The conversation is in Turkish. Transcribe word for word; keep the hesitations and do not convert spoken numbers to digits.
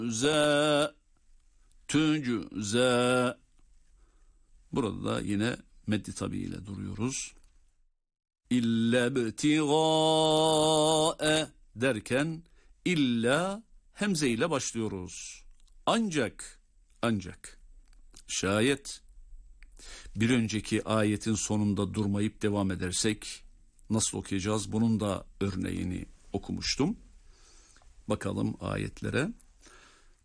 ze tücüze. Burada da yine meddi tabi ile duruyoruz. İlla btigâe derken illa hemze ile başlıyoruz. Ancak, ancak, şayet bir önceki ayetin sonunda durmayıp devam edersek nasıl okuyacağız? Bunun da örneğini okumuştum. Bakalım ayetlere.